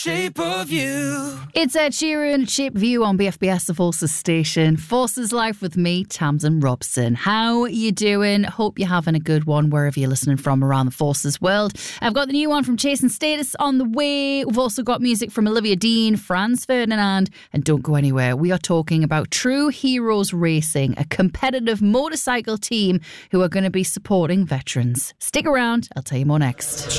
Shape of You. It's Ed Sheeran, Shape of You on BFBS, the Forces station. Forces Life with me, Tamsin Robson. How you doing? Hope you're having a good one wherever you're listening from around the Forces world. I've got the new one from Chasing Status on the way. We've also got music from Olivia Dean, Franz Ferdinand, and don't go anywhere. We are talking about True Heroes Racing, a competitive motorcycle team who are going to be supporting veterans. Stick around, I'll tell you more next.